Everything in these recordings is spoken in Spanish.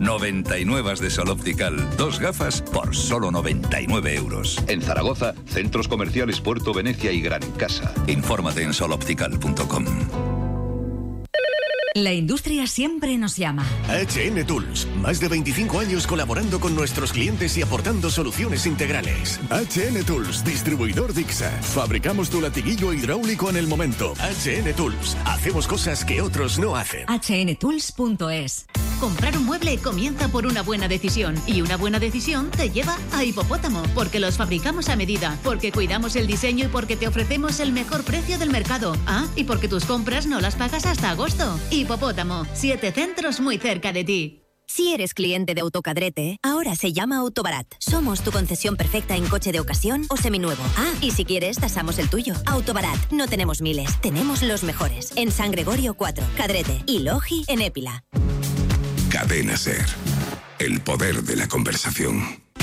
99 de Sol Optical. 2 gafas por solo 99 euros. En Zaragoza, centros comerciales Puerto Venecia y Gran Casa. Infórmate en soloptical.com. La industria siempre nos llama. HN Tools, más de 25 años colaborando con nuestros clientes y aportando soluciones integrales. HN Tools, distribuidor Dixa. Fabricamos tu latiguillo hidráulico en el momento. HN Tools, hacemos cosas que otros no hacen. hnTools.es. Comprar un mueble comienza por una buena decisión, y una buena decisión te lleva a Hipopótamo, porque los fabricamos a medida, porque cuidamos el diseño y porque te ofrecemos el mejor precio del mercado. Ah, y porque tus compras no las pagas hasta agosto. Hipopótamo, 7 centros muy cerca de ti. Si eres cliente de Autocadrete, ahora se llama Autobarat. Somos tu concesión perfecta en coche de ocasión o seminuevo. Ah, y si quieres, tasamos el tuyo. Autobarat, no tenemos miles, tenemos los mejores. En San Gregorio 4, Cadrete y Logi en Épila. Cadena SER. El poder de la conversación.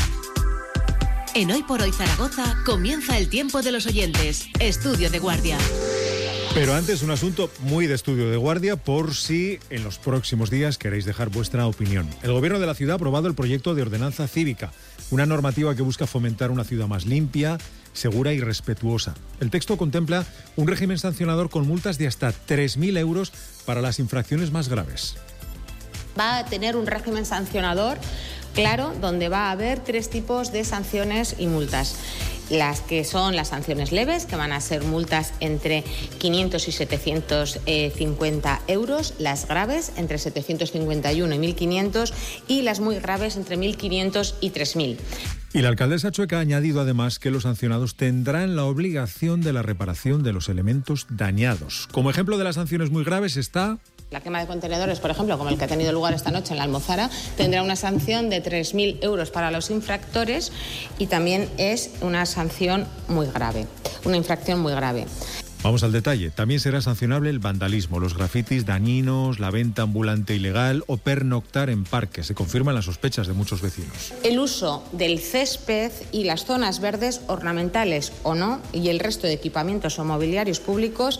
En Hoy por Hoy Zaragoza comienza el tiempo de los oyentes. Estudio de guardia. Pero antes, un asunto muy de estudio de guardia por si en los próximos días queréis dejar vuestra opinión. El Gobierno de la ciudad ha aprobado el proyecto de ordenanza cívica, una normativa que busca fomentar una ciudad más limpia, segura y respetuosa. El texto contempla un régimen sancionador con multas de hasta 3.000 euros para las infracciones más graves. Va a tener un régimen sancionador claro, donde va a haber 3 tipos de sanciones y multas. Las que son las sanciones leves, que van a ser multas entre 500 y 750 euros, las graves entre 751 y 1.500 y las muy graves entre 1.500 y 3.000. Y la alcaldesa Chueca ha añadido además que los sancionados tendrán la obligación de la reparación de los elementos dañados. Como ejemplo de las sanciones muy graves está... La quema de contenedores, por ejemplo, como el que ha tenido lugar esta noche en la Almozara, tendrá una sanción de 3.000 euros para los infractores y también es una sanción muy grave, una infracción muy grave. Vamos al detalle. También será sancionable el vandalismo, los grafitis dañinos, la venta ambulante ilegal o pernoctar en parques. Se confirman las sospechas de muchos vecinos. El uso del césped y las zonas verdes, ornamentales o no, y el resto de equipamientos o mobiliarios públicos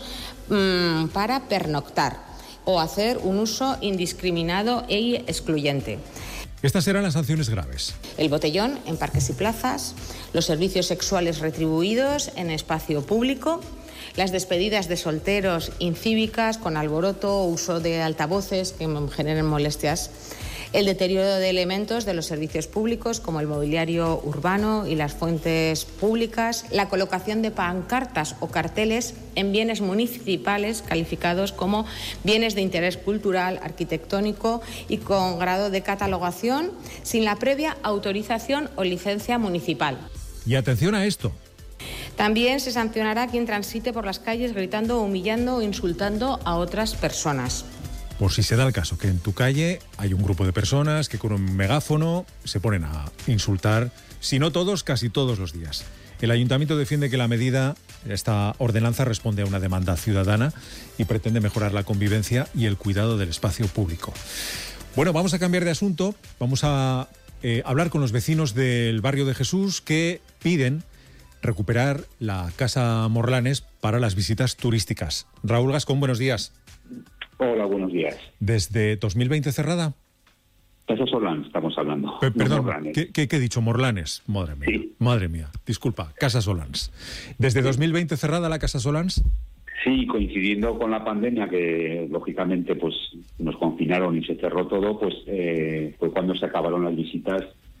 para pernoctar o hacer un uso indiscriminado e excluyente. Estas serán las sanciones graves. El botellón en parques y plazas, los servicios sexuales retribuidos en espacio público, las despedidas de solteros incívicas con alboroto o uso de altavoces que generen molestias, el deterioro de elementos de los servicios públicos como el mobiliario urbano y las fuentes públicas, la colocación de pancartas o carteles en bienes municipales calificados como bienes de interés cultural, arquitectónico y con grado de catalogación sin la previa autorización o licencia municipal. Y atención a esto. También se sancionará a quien transite por las calles gritando, humillando o insultando a otras personas. Por si se da el caso que en tu calle hay un grupo de personas que con un megáfono se ponen a insultar, si no todos, casi todos los días. El ayuntamiento defiende que la medida, esta ordenanza, responde a una demanda ciudadana y pretende mejorar la convivencia y el cuidado del espacio público. Bueno, vamos a cambiar de asunto. Vamos a hablar con los vecinos del barrio de Jesús que piden recuperar la Casa Morlanes para las visitas turísticas. Raúl Gascón, buenos días. Hola, buenos días. ¿Desde 2020 cerrada? Casa Solans estamos hablando. Perdón, no ¿qué he dicho? Morlanes. Madre mía, sí. Madre mía. Disculpa, Casa Solans. ¿Desde 2020 cerrada la Casa Solans? Sí, coincidiendo con la pandemia, que lógicamente pues nos confinaron y se cerró todo, pues fue cuando se acabaron las visitas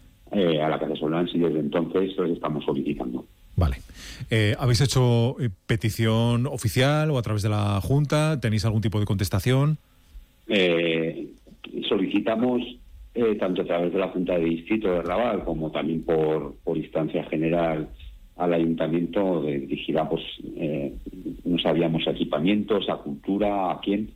a la Casa Solans y desde entonces los estamos solicitando. Vale. ¿Habéis hecho petición oficial o a través de la Junta? ¿Tenéis algún tipo de contestación? Solicitamos tanto a través de la Junta de Distrito de Raval como también por instancia general al Ayuntamiento, dirigida pues no sabíamos a equipamientos, a cultura, a quién,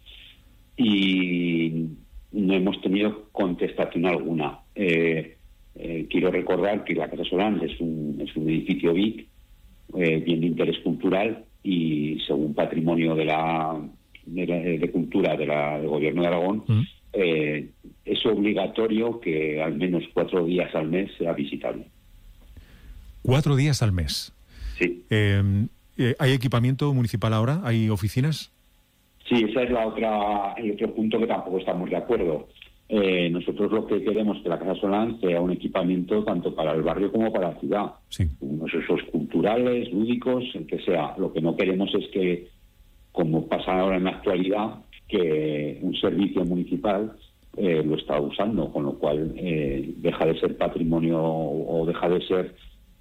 y no hemos tenido contestación alguna. Quiero recordar que la Casa Solans es un edificio BIC, bien de interés cultural, y según patrimonio de cultura del Gobierno de Aragón, es obligatorio que al menos 4 días al mes sea visitable. 4 días al mes. Sí. ¿Hay equipamiento municipal ahora? ¿Hay oficinas? Sí, esa es el otro punto que tampoco estamos de acuerdo. nosotros lo que queremos es que la Casa Solans sea un equipamiento tanto para el barrio como para la ciudad. Sí. Unos usos culturales, lúdicos, el que sea. Lo que no queremos es que, como pasa ahora en la actualidad, que un servicio municipal lo está usando, con lo cual deja de ser patrimonio o deja de ser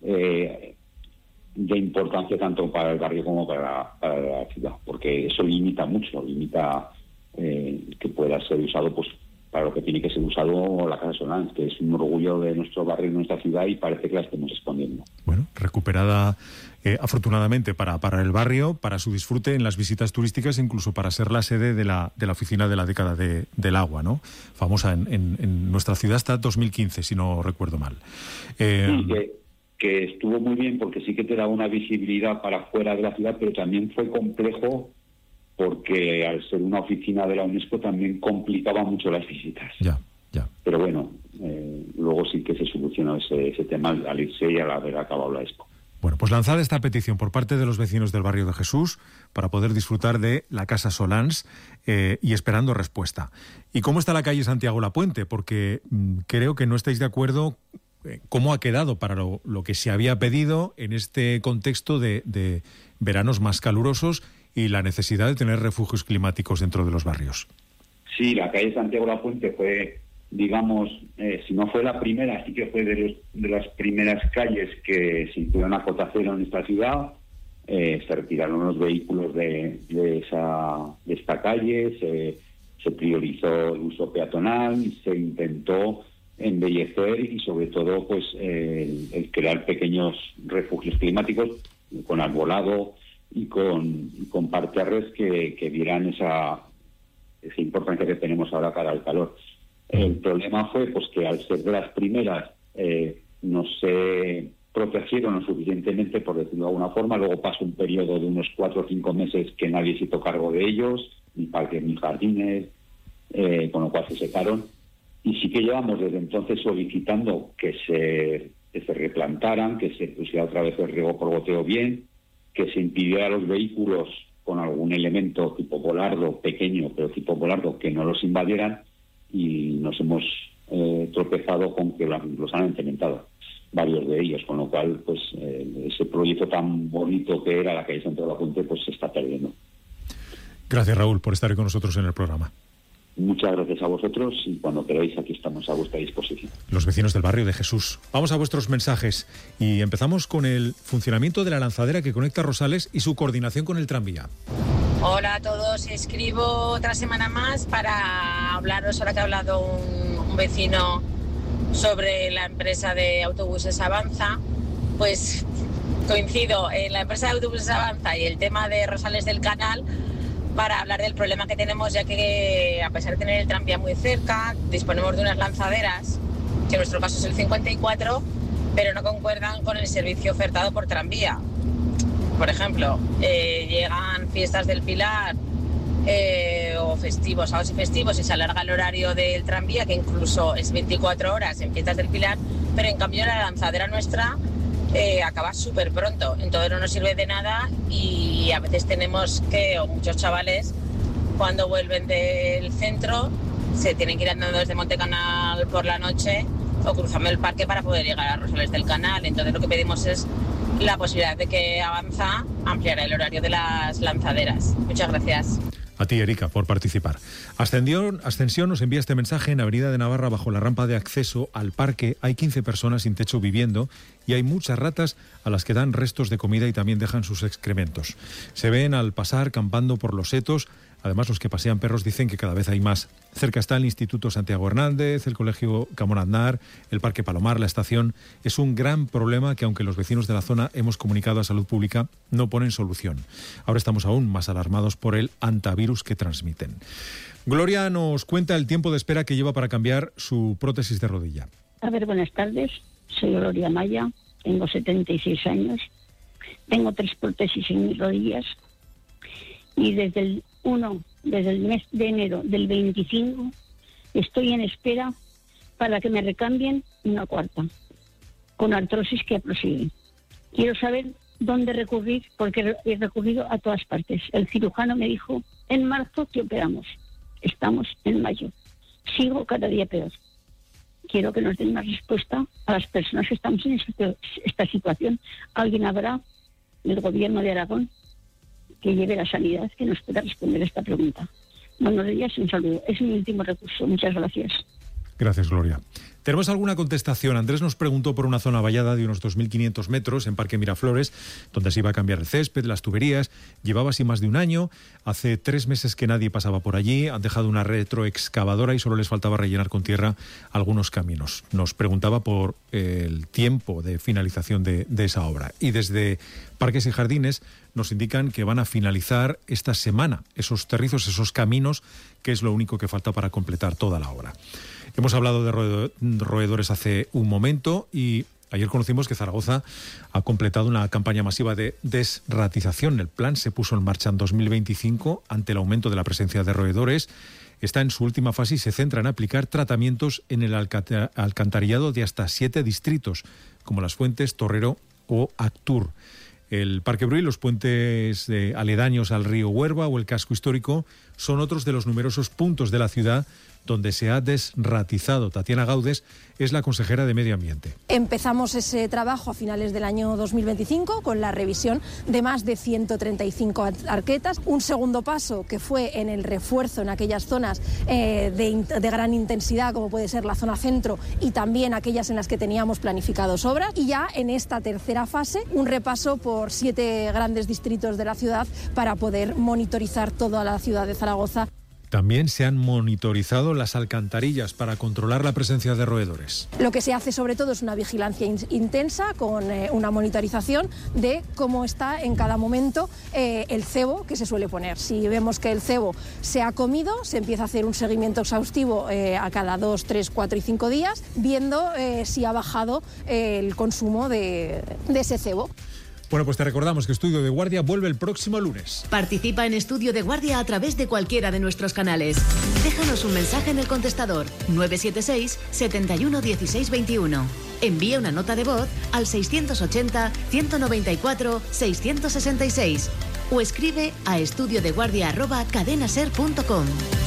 de importancia tanto para el barrio como para la ciudad, porque eso limita mucho, que pueda ser usado pues para lo que tiene que ser usado la Casa Solans, que es un orgullo de nuestro barrio y nuestra ciudad, y parece que la estemos escondiendo. Bueno, recuperada afortunadamente para el barrio, para su disfrute en las visitas turísticas, incluso para ser la sede de la oficina de la década del agua, ¿no? Famosa en nuestra ciudad hasta 2015, si no recuerdo mal. Sí, que estuvo muy bien porque sí que te daba una visibilidad para fuera de la ciudad, pero también fue complejo porque al ser una oficina de la UNESCO también complicaba mucho las visitas. Ya. Pero bueno, luego sí que se solucionó ese tema al irse y al haber acabado la Expo. Bueno, pues lanzada esta petición por parte de los vecinos del barrio de Jesús para poder disfrutar de la Casa Solans y esperando respuesta. ¿Y cómo está la calle Santiago Lapuente? Porque creo que no estáis de acuerdo cómo ha quedado para lo que se había pedido en este contexto de veranos más calurosos y la necesidad de tener refugios climáticos dentro de los barrios. Sí, la calle Santiago Lapuente fue, digamos, si no fue la primera, sí que fue de las primeras calles que se hicieron a cota cero en esta ciudad. Se retiraron los vehículos de esta calle, se priorizó el uso peatonal, se intentó embellecer y sobre todo pues el crear pequeños refugios climáticos con arbolado y con parterres que dieran esa importancia que tenemos ahora para el calor. El problema fue pues que al ser de las primeras no se protegieron lo suficientemente, por decirlo de alguna forma. Luego pasó un periodo de unos 4 o 5 meses que nadie se hizo cargo de ellos, ni parques ni jardines, con lo cual se secaron. Y sí que llevamos desde entonces solicitando que se replantaran, que se pusiera otra vez el riego por goteo bien, que se impidiera a los vehículos con algún elemento tipo volardo, pequeño, pero tipo volardo, que no los invadieran, y nos hemos tropezado con que los han implementado, varios de ellos, con lo cual pues ese proyecto tan bonito que era la calle Santiago Lapuente pues se está perdiendo. Gracias, Raúl, por estar con nosotros en el programa. Muchas gracias a vosotros y cuando queráis aquí estamos a vuestra disposición. Los vecinos del barrio de Jesús. Vamos a vuestros mensajes y empezamos con el funcionamiento de la lanzadera que conecta Rosales y su coordinación con el tranvía. Hola a todos, escribo otra semana más para hablaros, ahora que ha hablado un vecino sobre la empresa de autobuses Avanza, pues coincido en la empresa de autobuses Avanza y el tema de Rosales del Canal para hablar del problema que tenemos, ya que a pesar de tener el tranvía muy cerca, disponemos de unas lanzaderas, que en nuestro caso es el 54, pero no concuerdan con el servicio ofertado por tranvía. Por ejemplo, llegan fiestas del Pilar o festivos, sábados y festivos, y se alarga el horario del tranvía, que incluso es 24 horas en fiestas del Pilar, pero en cambio la lanzadera nuestra acaba súper pronto, entonces no nos sirve de nada y a veces tenemos que, o muchos chavales, cuando vuelven del centro, se tienen que ir andando desde Montecanal por la noche o cruzando el parque para poder llegar a Rosales del Canal. Entonces lo que pedimos es la posibilidad de que Avanza ampliara el horario de las lanzaderas. Muchas gracias. A ti, Erika, por participar. Ascensión nos envía este mensaje. En Avenida de Navarra, bajo la rampa de acceso al parque, hay 15 personas sin techo viviendo y hay muchas ratas a las que dan restos de comida y también dejan sus excrementos. Se ven al pasar campando por los setos. Además, los que pasean perros dicen que cada vez hay más. Cerca está el Instituto Santiago Hernández, el Colegio Camón Aznar, el Parque Palomar, la estación. Es un gran problema que, aunque los vecinos de la zona hemos comunicado a Salud Pública, no ponen solución. Ahora estamos aún más alarmados por el antivirus que transmiten. Gloria nos cuenta el tiempo de espera que lleva para cambiar su prótesis de rodilla. A ver, buenas tardes. Soy Gloria Maya, tengo 76 años. Tengo 3 prótesis en mis rodillas y desde el mes de enero del 25 estoy en espera para que me recambien una cuarta con artrosis que prosigue. Quiero saber dónde recurrir, porque he recurrido a todas partes. El cirujano me dijo, en marzo te operamos. Estamos en mayo. sigo cada día peor. Quiero que nos den una respuesta a las personas que estamos en esta situación. Alguien habrá del gobierno de Aragón que lleve la sanidad, que nos pueda responder a esta pregunta. Buenos días y un saludo. Es mi último recurso. Muchas gracias. Gracias, Gloria. ¿Tenemos alguna contestación? Andrés nos preguntó por una zona vallada de unos 2.500 metros en Parque Miraflores, donde se iba a cambiar el césped, las tuberías. Llevaba así más de un año. Hace 3 meses que nadie pasaba por allí. Han dejado una retroexcavadora y solo les faltaba rellenar con tierra algunos caminos. Nos preguntaba por el tiempo de finalización de esa obra. Y desde Parques y Jardines nos indican que van a finalizar esta semana esos terrizos, esos caminos, que es lo único que falta para completar toda la obra. Hemos hablado de roedores hace un momento y ayer conocimos que Zaragoza ha completado una campaña masiva de desratización. El plan se puso en marcha en 2025 ante el aumento de la presencia de roedores. Está en su última fase y se centra en aplicar tratamientos en el alcantarillado de hasta 7 distritos, como Las Fuentes, Torrero o Actur. El Parque Brull, los puentes aledaños al río Huerva o el casco histórico son otros de los numerosos puntos de la ciudad donde se ha desratizado. Tatiana Gaudes es la consejera de Medio Ambiente. Empezamos ese trabajo a finales del año 2025 con la revisión de más de 135 arquetas. Un segundo paso que fue en el refuerzo en aquellas zonas de gran intensidad, como puede ser la zona centro, y también aquellas en las que teníamos planificados obras. Y ya en esta tercera fase, un repaso por 7 grandes distritos de la ciudad para poder monitorizar toda la ciudad de Zaragoza. También se han monitorizado las alcantarillas para controlar la presencia de roedores. Lo que se hace sobre todo es una vigilancia intensa con una monitorización de cómo está en cada momento el cebo que se suele poner. Si vemos que el cebo se ha comido, se empieza a hacer un seguimiento exhaustivo a cada 2, 3, 4 y 5 días, viendo si ha bajado el consumo de ese cebo. Bueno, pues te recordamos que Estudio de Guardia vuelve el próximo lunes. Participa en Estudio de Guardia a través de cualquiera de nuestros canales. Déjanos un mensaje en el contestador 976 71 16 21. Envía una nota de voz al 680 194 666 o escribe a estudiodeguardia@cadenaser.com.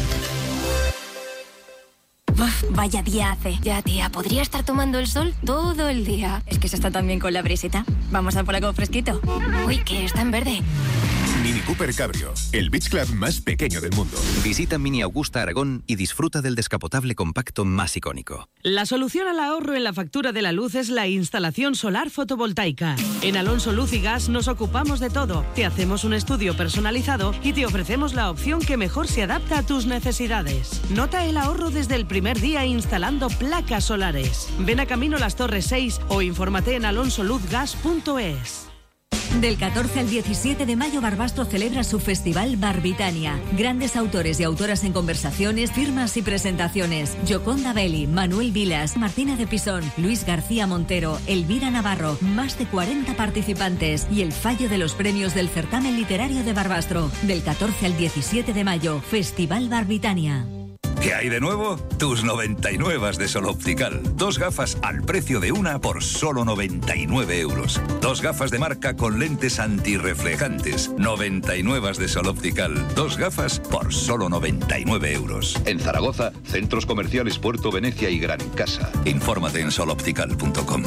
Uf, vaya día hace. Ya, tía, podría estar tomando el sol todo el día. Es que se está tan bien con la brisita. Vamos a por algo fresquito. Uy, que está en verde. Mini Cooper Cabrio, el beach club más pequeño del mundo. Visita Mini Augusta Aragón y disfruta del descapotable compacto más icónico. La solución al ahorro en la factura de la luz es la instalación solar fotovoltaica. En Alonso Luz y Gas nos ocupamos de todo. Te hacemos un estudio personalizado y te ofrecemos la opción que mejor se adapta a tus necesidades. Nota el ahorro desde el primer día instalando placas solares. Ven a Camino Las Torres 6 o infórmate en alonsoluzgas.es. Del 14 al 17 de mayo, Barbastro celebra su festival Barbitania. Grandes autores y autoras en conversaciones, firmas y presentaciones. Yoconda Belli, Manuel Vilas, Martina de Pisón, Luis García Montero, Elvira Navarro. Más de 40 participantes y el fallo de los premios del certamen literario de Barbastro. Del 14 al 17 de mayo, Festival Barbitania. ¿Qué hay de nuevo? Tus 99 de Sol Optical. 2 gafas al precio de una por solo 99 euros. 2 gafas de marca con lentes antirreflejantes. 99 de Sol Optical. 2 gafas por solo 99 euros. En Zaragoza, centros comerciales Puerto Venecia y Gran Casa. Infórmate en soloptical.com.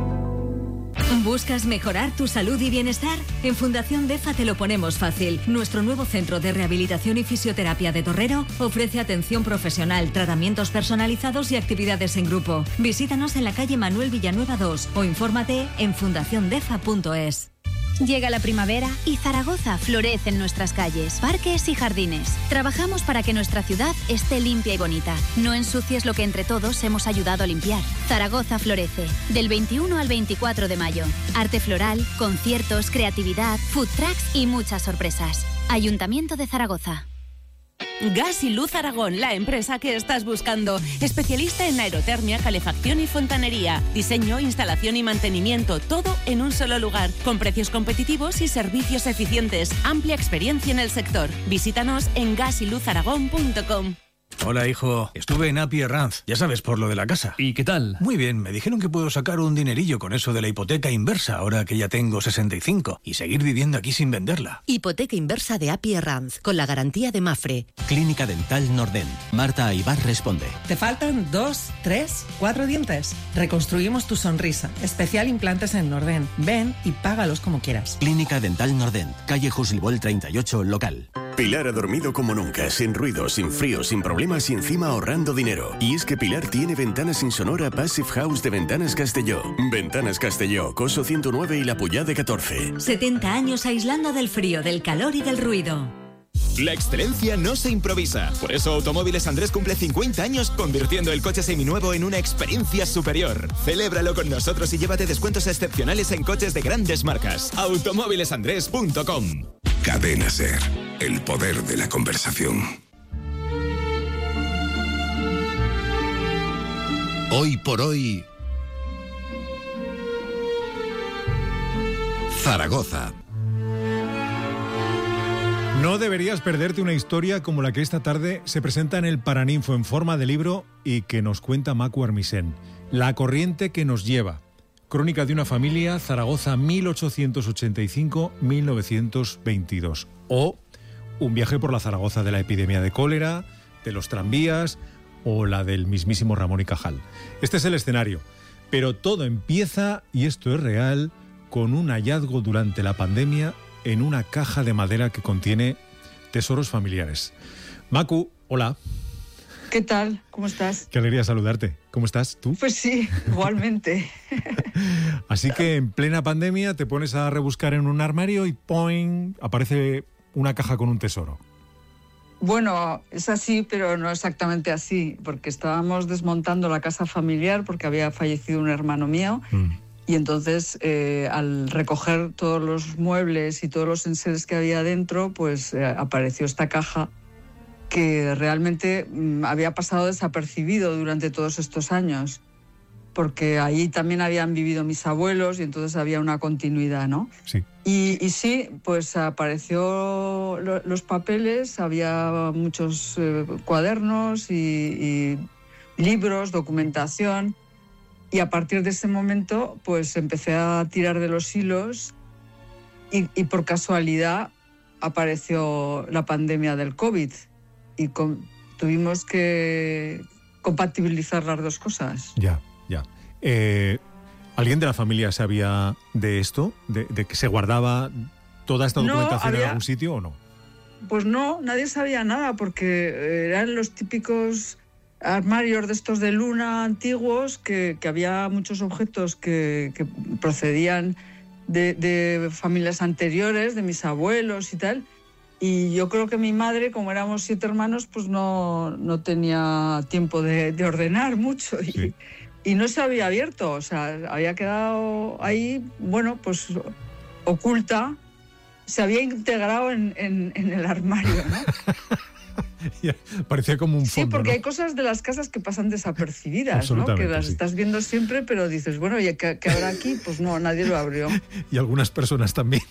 ¿Buscas mejorar tu salud y bienestar? En Fundación DEFA te lo ponemos fácil. Nuestro nuevo centro de rehabilitación y fisioterapia de Torrero ofrece atención profesional, tratamientos personalizados y actividades en grupo. Visítanos en la calle Manuel Villanueva 2 o infórmate en fundaciondefa.es. Llega la primavera y Zaragoza florece en nuestras calles, parques y jardines. Trabajamos para que nuestra ciudad esté limpia y bonita. No ensucies lo que entre todos hemos ayudado a limpiar. Zaragoza florece, del 21 al 24 de mayo. Arte floral, conciertos, creatividad, food trucks y muchas sorpresas. Ayuntamiento de Zaragoza. Gas y Luz Aragón, la empresa que estás buscando. Especialista en aerotermia, calefacción y fontanería. Diseño, instalación y mantenimiento, todo en un solo lugar. Con precios competitivos y servicios eficientes. Amplia experiencia en el sector. Visítanos en gasyluzaragón.com. Hola, hijo. Estuve en Api Herranz, ya sabes, por lo de la casa. ¿Y qué tal? Muy bien, me dijeron que puedo sacar un dinerillo con eso de la hipoteca inversa, ahora que ya tengo 65, y seguir viviendo aquí sin venderla. Hipoteca inversa de Api Herranz, con la garantía de Mafre. Clínica Dental Nordent. Marta Aybar responde. ¿Te faltan 2, 3, 4 dientes? Reconstruimos tu sonrisa. Especial implantes en Nordent. Ven y págalos como quieras. Clínica Dental Nordent. Calle Jusilbol 38, local. Pilar ha dormido como nunca, sin ruido, sin frío, sin problemas y encima ahorrando dinero. Y es que Pilar tiene ventanas Insonora Passive House de Ventanas Castelló. Ventanas Castelló, Coso 109 y La Puyade 14. 70 años aislando del frío, del calor y del ruido. La excelencia no se improvisa. Por eso Automóviles Andrés cumple 50 años convirtiendo el coche seminuevo en una experiencia superior. Celébralo con nosotros y llévate descuentos excepcionales en coches de grandes marcas. Automóvilesandrés.com. Cadena SER. El poder de la conversación. Hoy por hoy, Zaragoza. No deberías perderte una historia como la que esta tarde se presenta en el Paraninfo en forma de libro y que nos cuenta Macu Armisen. La corriente que nos lleva. Crónica de una familia, Zaragoza 1885-1922. O un viaje por la Zaragoza de la epidemia de cólera, de los tranvías o la del mismísimo Ramón y Cajal. Este es el escenario. Pero todo empieza, y esto es real, con un hallazgo durante la pandemia en una caja de madera que contiene tesoros familiares. Macu, hola. ¿Qué tal? ¿Cómo estás? Qué alegría saludarte. ¿Cómo estás tú? Pues sí, igualmente. Así que en plena pandemia te pones a rebuscar en un armario y ¡poing! Aparece una caja con un tesoro. Bueno, es así, pero no exactamente así, porque estábamos desmontando la casa familiar porque había fallecido un hermano mío. Y entonces, al recoger todos los muebles y todos los enseres que había dentro, pues apareció esta caja que realmente había pasado desapercibido durante todos estos años, porque ahí también habían vivido mis abuelos y entonces había una continuidad, ¿no? Sí. Y sí, pues apareció los papeles, había muchos cuadernos y libros, documentación. Y a partir de ese momento, pues empecé a tirar de los hilos y por casualidad apareció la pandemia del COVID y tuvimos que compatibilizar las dos cosas. Ya. ¿Alguien de la familia sabía de esto? ¿De que se guardaba toda esta documentación en algún sitio o no? Pues no, nadie sabía nada porque eran los típicos armarios de estos de luna antiguos que había muchos objetos que procedían de familias anteriores, de mis abuelos y tal. Y yo creo que mi madre, como éramos 7 hermanos, pues no tenía tiempo de ordenar mucho y no se había abierto, o sea, había quedado ahí, bueno, pues oculta, se había integrado en el armario, ¿no? Parecía como un fondo. Sí, porque ¿no? hay cosas de las casas que pasan desapercibidas, ¿no? Que las estás viendo siempre, pero dices, bueno, ¿y qué habrá aquí? Pues no, nadie lo abrió. Y algunas personas también.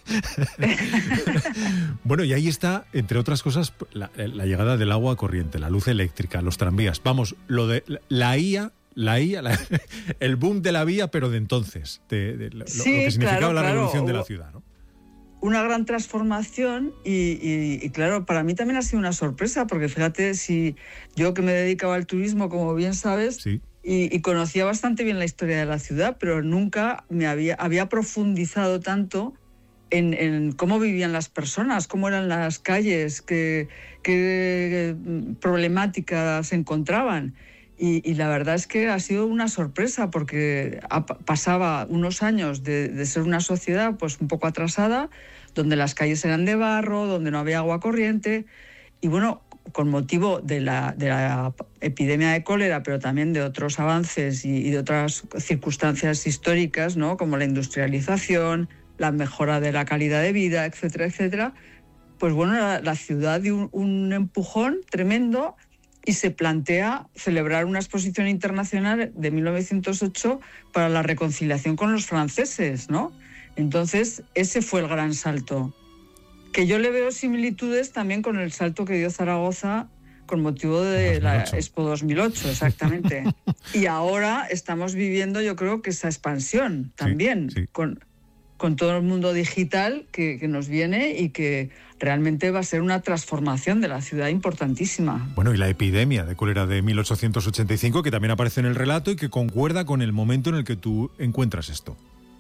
Bueno, y ahí está, entre otras cosas, la llegada del agua corriente, la luz eléctrica, los tranvías. Vamos, lo de la IA, el boom de la vía, pero de entonces, lo que significaba la revolución de la ciudad, ¿no? Una gran transformación y claro, para mí también ha sido una sorpresa, porque fíjate, si yo que me dedicaba al turismo, como bien sabes, sí, y conocía bastante bien la historia de la ciudad, pero nunca me había profundizado tanto en cómo vivían las personas, cómo eran las calles, qué problemáticas se encontraban. Y la verdad es que ha sido una sorpresa, porque pasaba unos años de ser una sociedad pues un poco atrasada, donde las calles eran de barro, donde no había agua corriente, y bueno, con motivo de la epidemia de cólera, pero también de otros avances y de otras circunstancias históricas, ¿no? Como la industrialización, la mejora de la calidad de vida, etcétera, etcétera, pues bueno, la ciudad dio un empujón tremendo y se plantea celebrar una exposición internacional de 1908 para la reconciliación con los franceses, ¿no? Entonces, ese fue el gran salto. Que yo le veo similitudes también con el salto que dio Zaragoza con motivo de la Expo 2008, exactamente. Y ahora estamos viviendo, yo creo que esa expansión también, sí. Con todo el mundo digital que nos viene y que realmente va a ser una transformación de la ciudad importantísima. Bueno, y la epidemia de cólera de 1885, que también aparece en el relato y que concuerda con el momento en el que tú encuentras esto.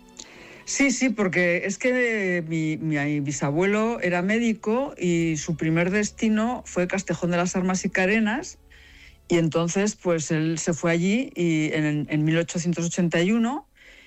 Sí, porque es que mi bisabuelo era médico y su primer destino fue Castejón de las Armas y Carenas, y entonces pues él se fue allí y en 1881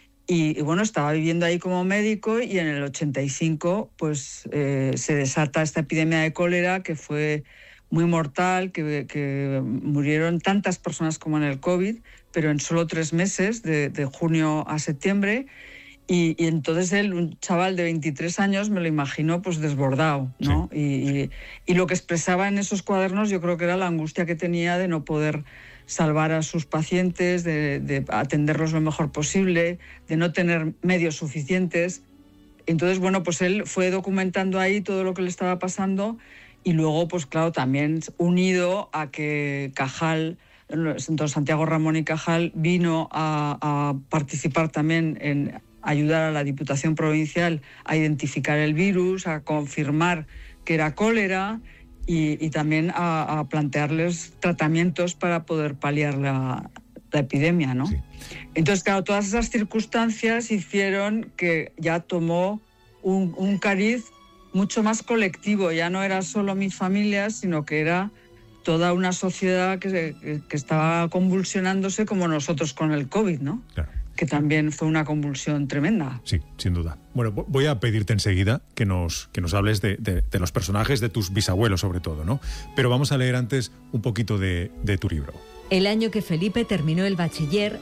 y bueno, estaba viviendo ahí como médico, y en el 85 pues se desata esta epidemia de cólera que fue muy mortal, que murieron tantas personas como en el COVID, pero en solo 3 meses, de junio a septiembre. Y entonces él, un chaval de 23 años, me lo imagino pues desbordado, ¿no? Sí. Y lo que expresaba en esos cuadernos yo creo que era la angustia que tenía de no poder salvar a sus pacientes, de atenderlos lo mejor posible, de no tener medios suficientes. Entonces, bueno, pues él fue documentando ahí todo lo que le estaba pasando, y luego, pues claro, también unido a que Cajal, don Santiago Ramón y Cajal, vino a participar también en ayudar a la Diputación Provincial a identificar el virus, a confirmar que era cólera, y también a plantearles tratamientos para poder paliar la epidemia, ¿no? Sí. Entonces, claro, todas esas circunstancias hicieron que ya tomó un cariz mucho más colectivo. Ya no era solo mi familia, sino que era toda una sociedad que estaba convulsionándose como nosotros con el COVID, ¿no? Claro. Que también fue una convulsión tremenda. Sí, sin duda. Bueno, voy a pedirte enseguida que nos hables de los personajes de tus bisabuelos, sobre todo, ¿no? Pero vamos a leer antes un poquito de tu libro. El año que Felipe terminó el bachiller,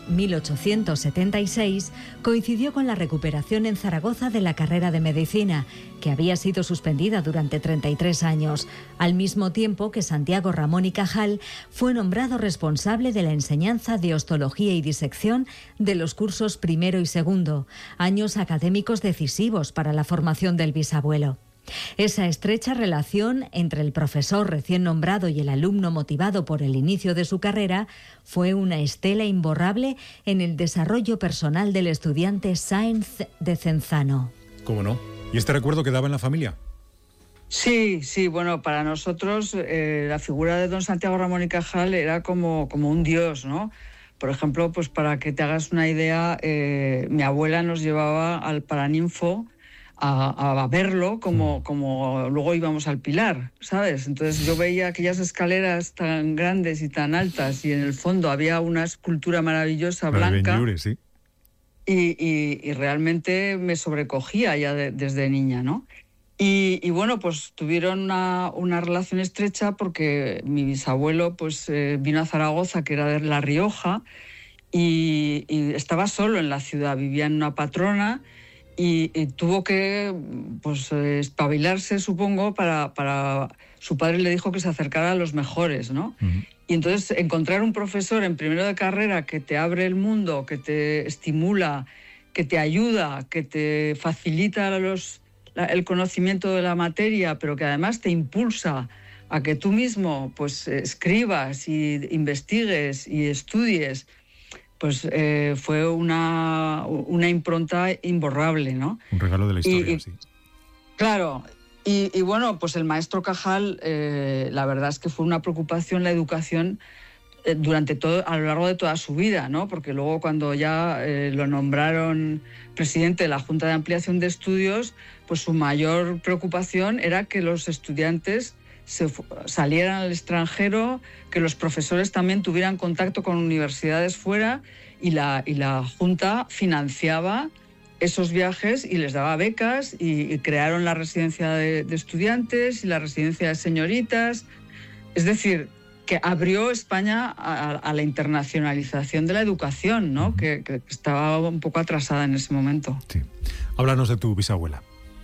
1876, coincidió con la recuperación en Zaragoza de la carrera de medicina, que había sido suspendida durante 33 años, al mismo tiempo que Santiago Ramón y Cajal fue nombrado responsable de la enseñanza de ostología y disección de los cursos primero y segundo, años académicos decisivos para la formación del bisabuelo. Esa estrecha relación entre el profesor recién nombrado y el alumno motivado por el inicio de su carrera fue una estela imborrable en el desarrollo personal del estudiante Sáenz de Cenzano. ¿Cómo no? ¿Y este recuerdo quedaba en la familia? Sí, bueno, para nosotros la figura de don Santiago Ramón y Cajal era como un dios, ¿no? Por ejemplo, pues para que te hagas una idea, mi abuela nos llevaba al Paraninfo a verlo como luego íbamos al Pilar, ¿sabes? Entonces yo veía aquellas escaleras tan grandes y tan altas, y en el fondo había una escultura maravillosa blanca. Benlliure, sí. Y realmente me sobrecogía ya desde niña, ¿no? Y bueno, pues tuvieron una relación estrecha porque mi bisabuelo pues vino a Zaragoza, que era de La Rioja, y estaba solo en la ciudad, vivía en una patrona, y tuvo que pues espabilarse, supongo, para su padre le dijo que se acercara a los mejores, ¿no? Uh-huh. Y entonces encontrar un profesor en primero de carrera que te abre el mundo, que te estimula, que te ayuda, que te facilita el conocimiento de la materia, pero que además te impulsa a que tú mismo pues escribas y investigues y estudies, pues fue una impronta imborrable, ¿no? Un regalo de la historia, sí. Claro, y bueno, pues el maestro Cajal, la verdad es que fue una preocupación la educación a lo largo de toda su vida, ¿no? Porque luego cuando ya lo nombraron presidente de la Junta de Ampliación de Estudios, pues su mayor preocupación era que los estudiantes salieran al extranjero, que los profesores también tuvieran contacto con universidades fuera, y la Junta financiaba esos viajes y les daba becas, y crearon la residencia de estudiantes y la residencia de señoritas. Es decir, que abrió España a la internacionalización de la educación, ¿no? Que estaba un poco atrasada en ese momento. Sí. Háblanos de tu bisabuela.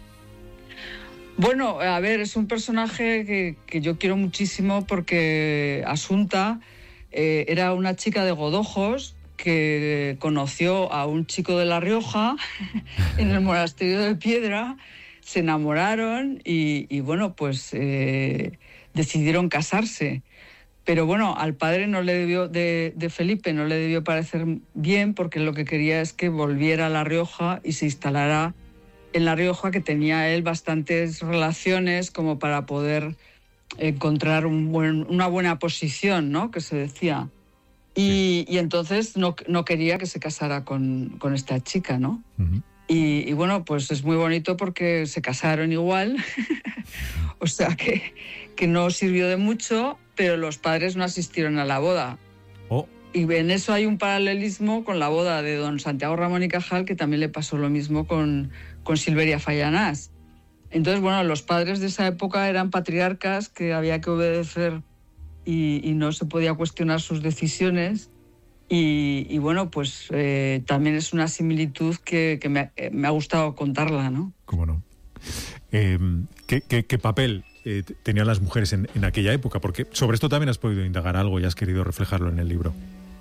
Bueno, a ver, es un personaje que yo quiero muchísimo porque Asunta era una chica de Godojos que conoció a un chico de La Rioja en el monasterio de Piedra, se enamoraron y bueno, pues decidieron casarse. Pero bueno, al padre no le debió de Felipe no le debió parecer bien, porque lo que quería es que volviera a La Rioja y se instalara en La Rioja, que tenía él bastantes relaciones como para poder encontrar una buena posición, ¿no?, que se decía. Y entonces no quería que se casara con esta chica, ¿no? Uh-huh. Y bueno, pues es muy bonito porque se casaron igual, o sea que no sirvió de mucho, pero los padres no asistieron a la boda. Oh. Y en eso hay un paralelismo con la boda de don Santiago Ramón y Cajal, que también le pasó lo mismo con Silveria Fallanás. Entonces, bueno, los padres de esa época eran patriarcas que había que obedecer y no se podía cuestionar sus decisiones. Y bueno, pues también es una similitud que me ha gustado contarla, ¿no? ¿Cómo no? ¿Qué papel tenían las mujeres en aquella época? Porque sobre esto también has podido indagar algo y has querido reflejarlo en el libro.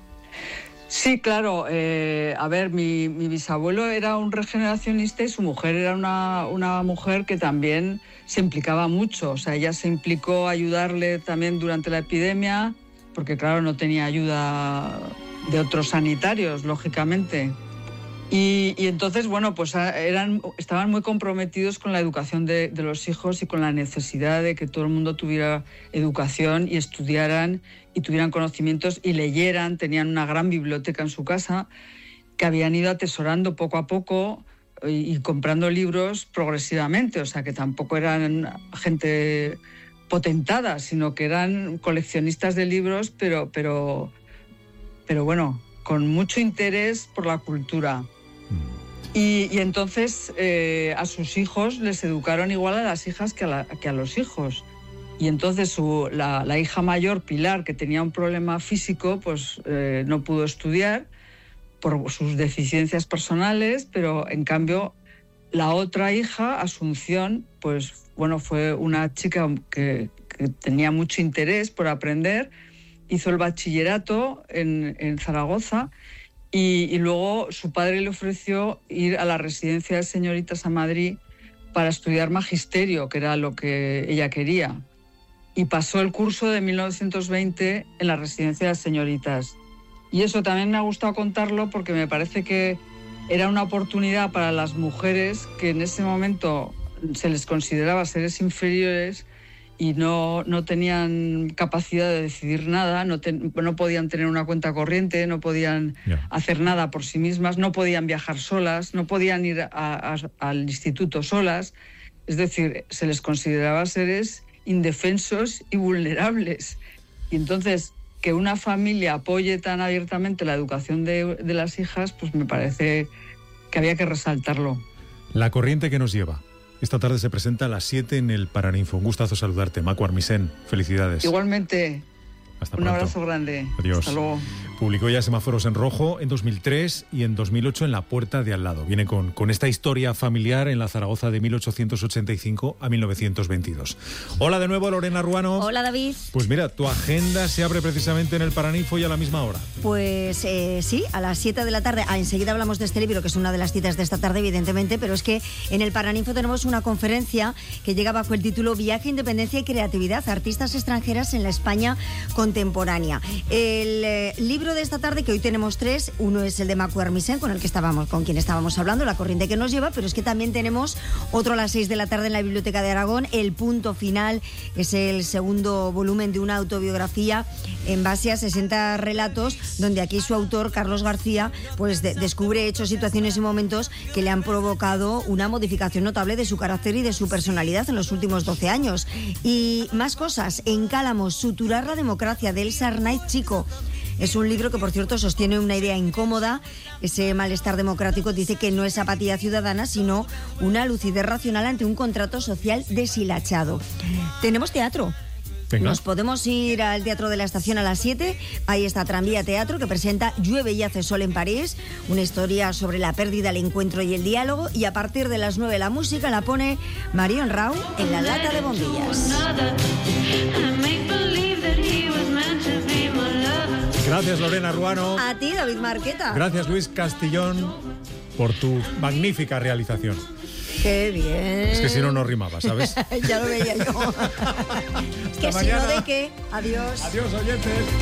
Sí, claro. A ver, mi bisabuelo era un regeneracionista y su mujer era una mujer que también se implicaba mucho. O sea, ella se implicó a ayudarle también durante la epidemia, porque claro, no tenía ayuda de otros sanitarios, lógicamente. Y entonces, bueno, pues estaban muy comprometidos con la educación de los hijos y con la necesidad de que todo el mundo tuviera educación y estudiaran y tuvieran conocimientos y leyeran. Tenían una gran biblioteca en su casa que habían ido atesorando poco a poco y comprando libros progresivamente. O sea, que tampoco eran gente potentada, sino que eran coleccionistas de libros, pero bueno, con mucho interés por la cultura. Y entonces a sus hijos les educaron igual a las hijas que a los hijos. Y entonces la hija mayor, Pilar, que tenía un problema físico, pues no pudo estudiar por sus deficiencias personales, pero en cambio la otra hija, Asunción, pues bueno, fue una chica que tenía mucho interés por aprender, hizo el bachillerato en Zaragoza. Y luego su padre le ofreció ir a la residencia de señoritas a Madrid para estudiar magisterio, que era lo que ella quería. Y pasó el curso de 1920 en la residencia de señoritas. Y eso también me ha gustado contarlo porque me parece que era una oportunidad para las mujeres que en ese momento se les consideraba seres inferiores y no tenían capacidad de decidir nada, no podían tener una cuenta corriente, no podían hacer nada por sí mismas, no podían viajar solas, no podían ir al instituto solas. Es decir, se les consideraba seres indefensos y vulnerables. Y entonces, que una familia apoye tan abiertamente la educación de las hijas, pues me parece que había que resaltarlo. La corriente que nos lleva. Esta tarde se presenta a las 7 en el Paraninfo. Un gustazo saludarte, Macu Armisen. Felicidades. Igualmente. Hasta pronto. Un abrazo grande. Adiós. Hasta luego. Publicó ya Semáforos en Rojo en 2003 y en 2008 en La Puerta de Al Lado. Viene con esta historia familiar en la Zaragoza de 1885 a 1922. Hola de nuevo, Lorena Ruano. Hola, David. Pues mira, tu agenda se abre precisamente en el Paraninfo y a la misma hora. Pues sí, a las 7 de la tarde. Enseguida hablamos de este libro, que es una de las citas de esta tarde, evidentemente, pero es que en el Paraninfo tenemos una conferencia que llega bajo el título Viaje, Independencia y Creatividad, artistas extranjeras en la España contemporánea. El libro de esta tarde, que hoy tenemos 3, uno es el de Macu Armisen, con quien estábamos hablando, La corriente que nos lleva, pero es que también tenemos otro a las 6 de la tarde en la Biblioteca de Aragón, El punto final, es el segundo volumen de una autobiografía en base a 60 relatos, donde aquí su autor, Carlos García, pues descubre hechos, situaciones y momentos que le han provocado una modificación notable de su carácter y de su personalidad en los últimos 12 años. Y más cosas, en Cálamos, Suturar la democracia, de Elsa Arnaiz Chico. Es un libro que, por cierto, sostiene una idea incómoda. Ese malestar democrático dice que no es apatía ciudadana, sino una lucidez racional ante un contrato social deshilachado. Tenemos teatro. Venga. Nos podemos ir al Teatro de la Estación a las 7. Ahí está Tranvía Teatro, que presenta Llueve y hace sol en París, una historia sobre la pérdida, el encuentro y el diálogo. Y a partir de las 9 la música la pone Marion Rau en La lata de bombillas. Gracias, Lorena Ruano. A ti, David Marqueta. Gracias, Luis Castillón, por tu magnífica realización. Qué bien. Es que si no, no rimaba, ¿sabes? Ya lo veía yo. Que si no, ¿de qué? Adiós. Adiós, oyentes.